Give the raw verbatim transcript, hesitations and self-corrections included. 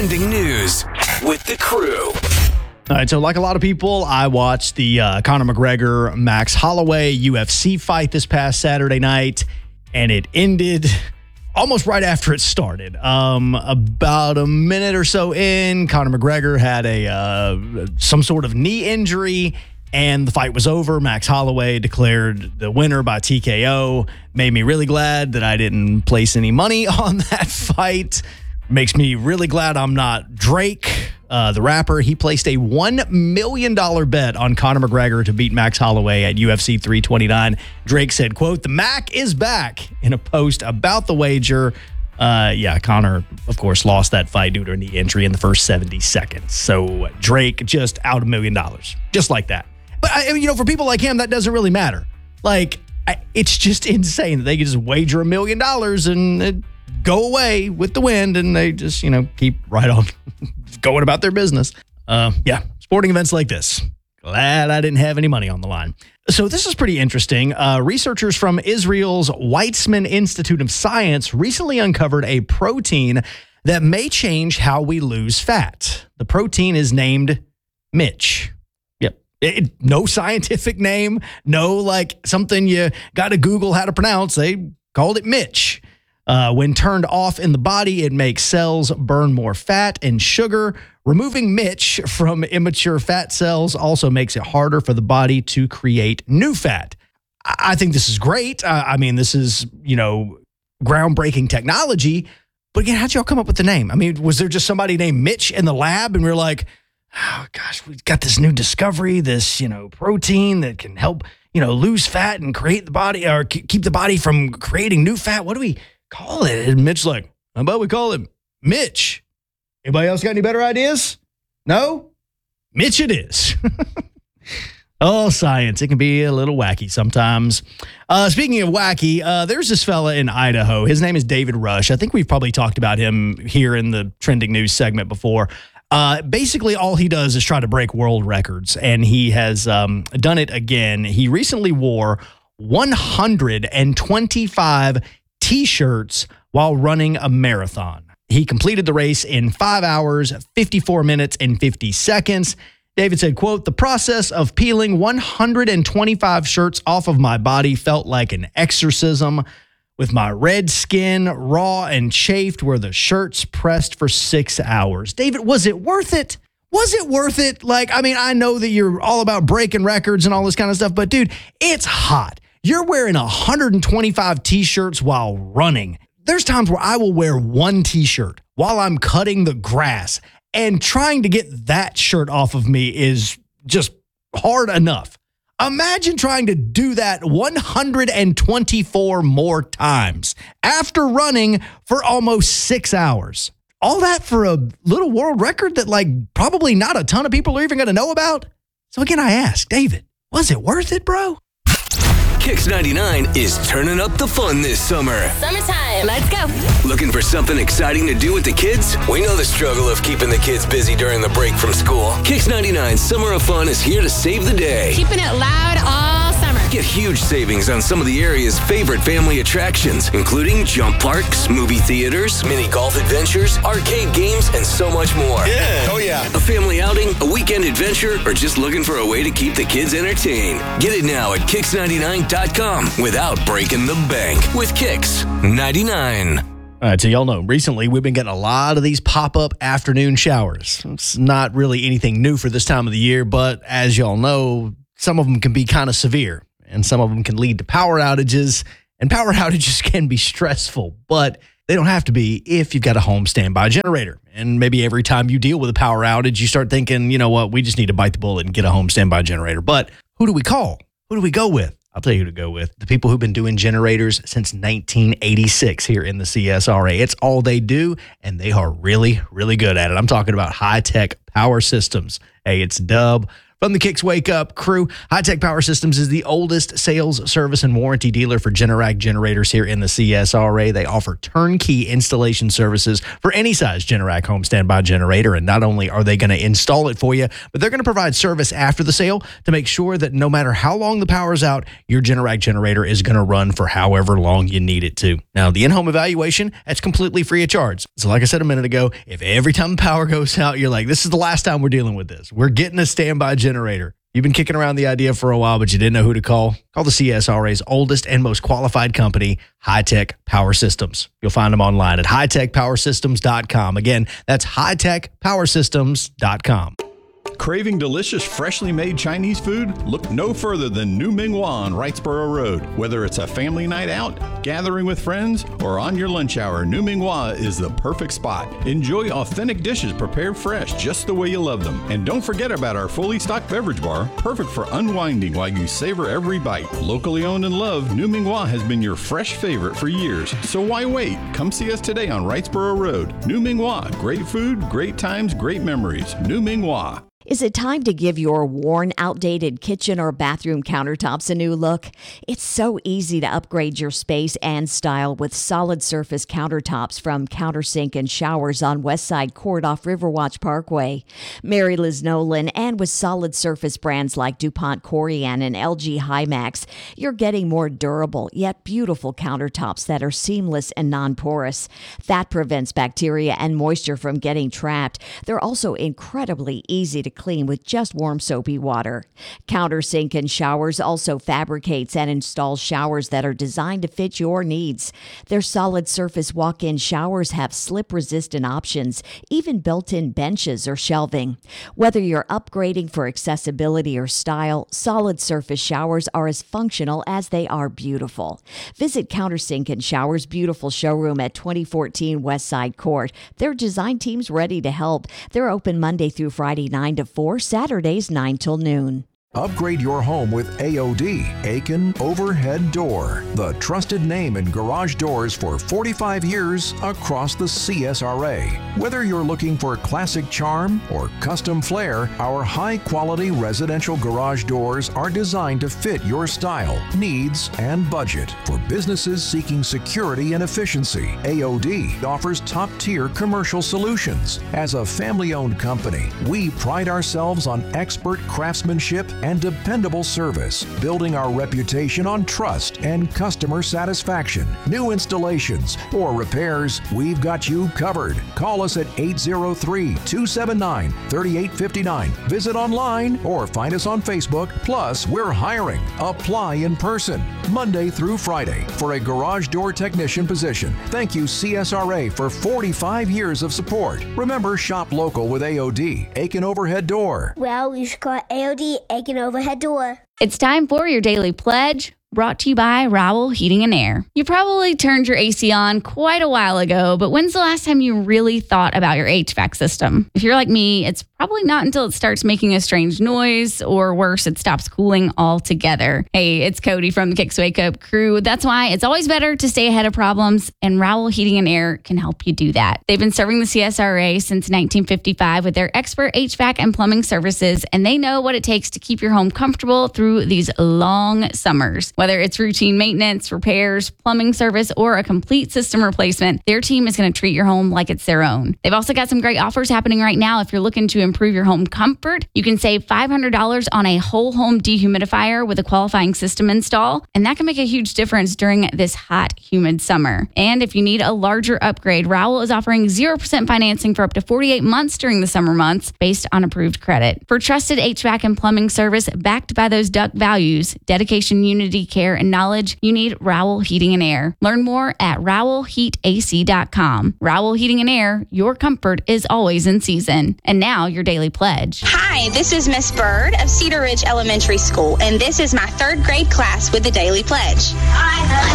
Trending news with the crew. All right, so like a lot of people, I watched the uh, Conor McGregor, Max Holloway U F C fight this past Saturday night, and it ended almost right after it started. Um, about a minute or so in, Conor McGregor had a uh, some sort of knee injury, and the fight was over. Max Holloway declared the winner by T K O. Made me really glad that I didn't place any money on that fight. Makes me really glad I'm not Drake, uh, the rapper. He placed a one million dollars bet on Conor McGregor to beat Max Holloway at U F C three twenty-nine. Drake said, quote, "The Mac is back," in a post about the wager. Uh, yeah, Conor, of course, lost that fight due to a knee injury in the first seventy seconds. So Drake just out a million dollars, just like that. But, I, you know, for people like him, that doesn't really matter. Like, I, it's just insane that they can just wager a million dollars and it, go away with the wind, and they just, you know, keep right on going about their business. Uh, yeah, sporting events like this. Glad I didn't have any money on the line. So this is pretty interesting. Uh, researchers from Israel's Weizmann Institute of Science recently uncovered a protein that may change how we lose fat. The protein is named Mitch. Yep. It, no scientific name, no like something you got to Google how to pronounce. They called it Mitch. Uh, when turned off in the body, it makes cells burn more fat and sugar. Removing Mitch from immature fat cells also makes it harder for the body to create new fat. I, I think this is great. Uh, I mean, this is, you know, groundbreaking technology. But again, how'd y'all come up with the name? I mean, was there just somebody named Mitch in the lab and we we're like, oh gosh, we've got this new discovery, this, you know, protein that can help, you know, lose fat and create the body or keep the body from creating new fat. What do we call it? And Mitch's like, how about we call him Mitch? Anybody else got any better ideas? No? Mitch it is. Oh, science. It can be a little wacky sometimes. Uh, speaking of wacky, uh, there's this fella in Idaho. His name is David Rush. I think we've probably talked about him here in the trending news segment before. Uh, basically, all he does is try to break world records, and he has um, done it again. He recently wore one hundred twenty-five T-shirts while running a marathon. He completed the race in five hours, fifty-four minutes, and fifty seconds. David said, quote, "The process of peeling one hundred twenty-five shirts off of my body felt like an exorcism. With my red skin raw and chafed were the shirts pressed for six hours. David, was it worth it? Was it worth it? Like, I mean, I know that you're all about breaking records and all this kind of stuff, but dude, it's hot. You're wearing one hundred twenty-five T-shirts while running. There's times where I will wear one T-shirt while I'm cutting the grass, and trying to get that shirt off of me is just hard enough. Imagine trying to do that one hundred twenty-four more times after running for almost six hours. All that for a little world record that like probably not a ton of people are even going to know about. So again, I ask, David, was it worth it, bro? Kicks ninety-nine is turning up the fun this summer. Summertime, let's go. Looking for something exciting to do with the kids? We know the struggle of keeping the kids busy during the break from school. Kicks ninety-nine Summer of Fun is here to save the day. Keeping it loud all summer. Get huge savings on some of the area's favorite family attractions, including jump parks, movie theaters, mini golf adventures, arcade games, and so much more. Yeah. Oh, yeah. A family outing, a weekend adventure, or just looking for a way to keep the kids entertained. Get it now at kicks ninety-nine dot com without breaking the bank with Kicks ninety-nine. All right, so y'all know, recently we've been getting a lot of these pop-up afternoon showers. It's not really anything new for this time of the year, but as y'all know, some of them can be kind of severe, and some of them can lead to power outages, and power outages can be stressful, but they don't have to be if you've got a home standby generator. And maybe every time you deal with a power outage, you start thinking, you know what, we just need to bite the bullet and get a home standby generator. But who do we call? Who do we go with? I'll tell you who to go with. The people who've been doing generators since nineteen eighty-six here in the C S R A. It's all they do, and they are really, really good at it. I'm talking about High Tech Power Systems. Hey, it's Dub From the Kicks Wake Up crew, High-Tech Power Systems is the oldest sales, service, and warranty dealer for Generac generators here in the C S R A. They offer turnkey installation services for any size Generac home standby generator, and not only are they going to install it for you, but they're going to provide service after the sale to make sure that no matter how long the power's out, your Generac generator is going to run for however long you need it to. Now, the in-home evaluation, that's completely free of charge. So like I said a minute ago, if every time the power goes out, you're like, this is the last time we're dealing with this, we're getting a standby generator. Generator. You've been kicking around the idea for a while, but you didn't know who to call? Call the C S R A's oldest and most qualified company, High-Tech Power Systems. You'll find them online at high tech power systems dot com. Again, that's high tech power systems dot com. Craving delicious, freshly made Chinese food? Look no further than New Ming Hua on Wrightsboro Road. Whether it's a family night out, gathering with friends, or on your lunch hour, New Ming Hua is the perfect spot. Enjoy authentic dishes prepared fresh, just the way you love them. And don't forget about our fully stocked beverage bar, perfect for unwinding while you savor every bite. Locally owned and loved, New Ming Hua has been your fresh favorite for years. So why wait? Come see us today on Wrightsboro Road. New Ming Hua. Great food, great times, great memories. New Ming Hua. Is it time to give your worn, outdated kitchen or bathroom countertops a new look? It's so easy to upgrade your space and style with solid surface countertops from Countersink and Showers on Westside Court off Riverwatch Parkway. Mary Liz Nolan, and with solid surface brands like DuPont Corian and L G Hymax, you're getting more durable yet beautiful countertops that are seamless and non-porous. That prevents bacteria and moisture from getting trapped. They're also incredibly easy to clean with just warm soapy water. Countersink and Showers also fabricates and installs showers that are designed to fit your needs. Their solid surface walk-in showers have slip-resistant options, even built-in benches or shelving. Whether you're upgrading for accessibility or style, solid surface showers are as functional as they are beautiful. Visit Countersink and Showers' beautiful showroom at twenty fourteen Westside Court. Their design team's ready to help. They're open Monday through Friday, nine to four, Saturdays nine till noon. Upgrade your home with A O D, Aiken Overhead Door, the trusted name in garage doors for forty-five years across the C S R A. Whether you're looking for classic charm or custom flair, our high-quality residential garage doors are designed to fit your style, needs, and budget. For businesses seeking security and efficiency, A O D offers top-tier commercial solutions. As a family-owned company, we pride ourselves on expert craftsmanship and dependable service, building our reputation on trust and customer satisfaction. New installations or repairs, we've got you covered. Call us at eight oh three, two seven nine, three eight five nine. Visit online or find us on Facebook. Plus, we're hiring. Apply in person, Monday through Friday, for a garage door technician position. Thank you, C S R A, for forty-five years of support. Remember, shop local with A O D, Aiken Overhead Door. Well, you should call A O D, Aiken Overhead Door. It's time for your daily pledge, brought to you by Rowell Heating and Air. You probably turned your A C on quite a while ago, but when's the last time you really thought about your H V A C system? If you're like me, it's probably not until it starts making a strange noise, or worse, it stops cooling altogether. Hey, it's Cody from the Kicks Wake Up crew. That's why it's always better to stay ahead of problems, and Rowell Heating and Air can help you do that. They've been serving the C S R A since nineteen fifty-five with their expert H V A C and plumbing services, and they know what it takes to keep your home comfortable through these long summers. Whether it's routine maintenance, repairs, plumbing service, or a complete system replacement, their team is going to treat your home like it's their own. They've also got some great offers happening right now. If you're looking to improve your home comfort, you can save five hundred dollars on a whole home dehumidifier with a qualifying system install, and that can make a huge difference during this hot, humid summer. And if you need a larger upgrade, Rowell is offering zero percent financing for up to forty-eight months during the summer months based on approved credit. For trusted H V A C and plumbing service backed by those Duck values, dedication, unity, care, and knowledge, you need Rowell Heating and Air. Learn more at rowell heat a c dot com. Rowell Heating and Air, your comfort is always in season. And now your daily pledge. Hi, this is Miss Bird of Cedar Ridge Elementary School, and this is my third grade class with the Daily Pledge. I